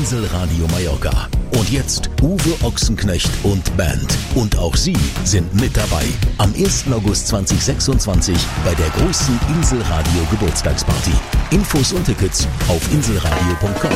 Inselradio Mallorca. Und jetzt Uwe Ochsenknecht und Band. Und auch sie sind mit dabei. Am 1. August 2026 bei der großen Inselradio Geburtstagsparty. Infos und Tickets auf inselradio.com.